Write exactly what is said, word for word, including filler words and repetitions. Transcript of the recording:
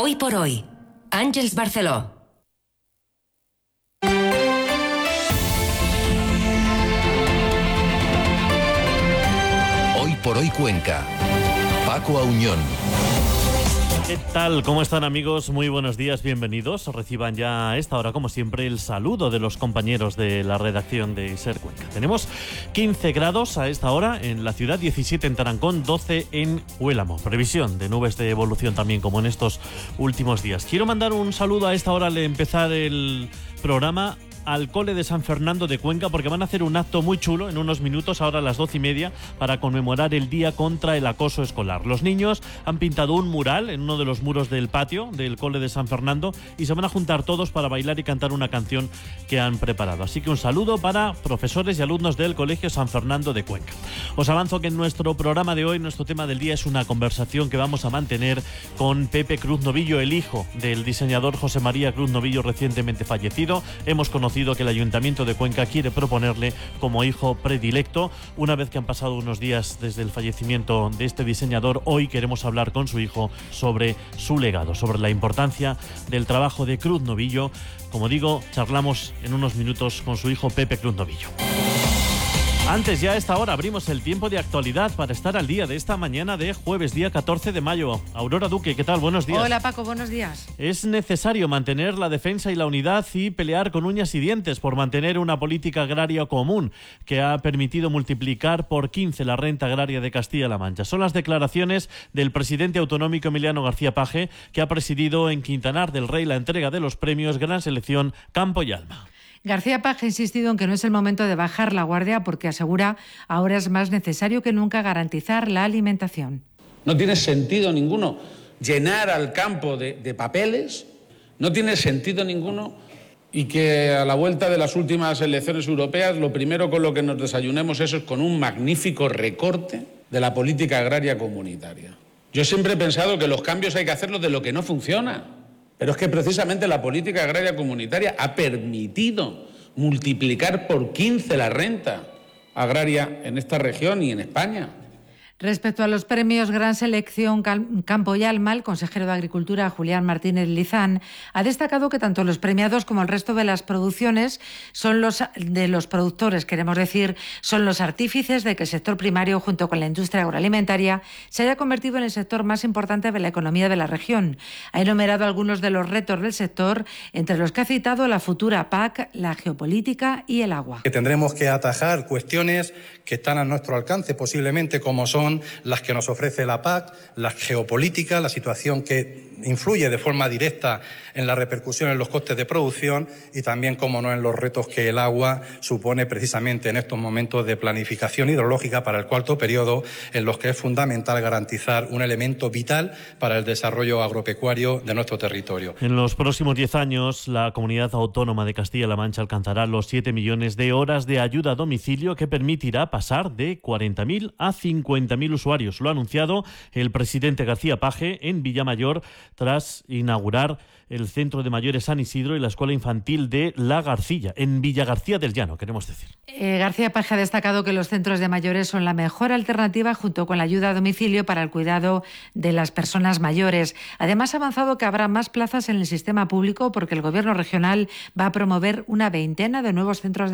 Hoy por hoy, Àngels Barceló. Hoy por hoy Cuenca. Paco Auñón. ¿Qué tal? ¿Cómo están, amigos? Muy buenos días, bienvenidos. Reciban ya a esta hora, como siempre, el saludo de los compañeros de la redacción de SER Cuenca. Tenemos quince grados a esta hora en la ciudad, diecisiete en Tarancón, doce en Huélamo. Previsión de nubes de evolución también, como en estos últimos días. Quiero mandar un saludo a esta hora al empezar el programa al cole de San Fernando de Cuenca, porque van a hacer un acto muy chulo en unos minutos, ahora a las doce y media, para conmemorar el Día contra el Acoso Escolar. Los niños han pintado un mural en uno de los muros del patio del cole de San Fernando y se van a juntar todos para bailar y cantar una canción que han preparado. Así que un saludo para profesores y alumnos del Colegio San Fernando de Cuenca. Os avanzo que en nuestro programa de hoy, nuestro tema del día es una conversación que vamos a mantener con Pepe Cruz Novillo, el hijo del diseñador José María Cruz Novillo, recientemente fallecido. Hemos conocido que el Ayuntamiento de Cuenca quiere proponerle como hijo predilecto. Una vez que han pasado unos días desde el fallecimiento de este diseñador, hoy queremos hablar con su hijo sobre su legado, sobre la importancia del trabajo de Cruz Novillo. Como digo, charlamos en unos minutos con su hijo Pepe Cruz Novillo. Antes, ya a esta hora, abrimos el tiempo de actualidad para estar al día de esta mañana de jueves, día catorce de mayo. Aurora Duque, ¿qué tal? Buenos días. Hola, Paco, buenos días. Es necesario mantener la defensa y la unidad y pelear con uñas y dientes por mantener una política agraria común que ha permitido multiplicar por quince la renta agraria de Castilla-La Mancha. Son las declaraciones del presidente autonómico Emiliano García Paje, que ha presidido en Quintanar del Rey la entrega de los premios Gran Selección Campo y Alma. García Paje ha insistido en que no es el momento de bajar la guardia porque asegura ahora es más necesario que nunca garantizar la alimentación. No tiene sentido ninguno llenar al campo de, de papeles, no tiene sentido ninguno y que a la vuelta de las últimas elecciones europeas lo primero con lo que nos desayunemos eso es con un magnífico recorte de la política agraria comunitaria. Yo siempre he pensado que los cambios hay que hacerlos de lo que no funciona. Pero es que precisamente la política agraria comunitaria ha permitido multiplicar por quince la renta agraria en esta región y en España. Respecto a los premios Gran Selección Campo y Alma, el consejero de Agricultura, Julián Martínez Lizán, ha destacado que tanto los premiados como el resto de las producciones son los de los productores, queremos decir, son los artífices de que el sector primario, junto con la industria agroalimentaria, se haya convertido en el sector más importante de la economía de la región. Ha enumerado algunos de los retos del sector, entre los que ha citado la futura P A C, la geopolítica y el agua. Que tendremos que atajar cuestiones que están a nuestro alcance, posiblemente como son las que nos ofrece la P A C, la geopolítica, la situación que influye de forma directa en la repercusión en los costes de producción y también, como no, en los retos que el agua supone precisamente en estos momentos de planificación hidrológica para el cuarto periodo, en los que es fundamental garantizar un elemento vital para el desarrollo agropecuario de nuestro territorio. En los próximos diez años, la Comunidad Autónoma de Castilla-La Mancha alcanzará los siete millones de horas de ayuda a domicilio, que permitirá pasar de cuarenta mil a cincuenta mil usuarios. Lo ha anunciado el presidente García Paje en Villamayor tras inaugurar el Centro de Mayores San Isidro y la Escuela Infantil de La Garcilla, en Villagarcía del Llano, queremos decir. Eh, García Paje ha destacado que los centros de mayores son la mejor alternativa junto con la ayuda a domicilio para el cuidado de las personas mayores. Además, ha avanzado que habrá más plazas en el sistema público porque el Gobierno regional va a promover una veintena de nuevos centros de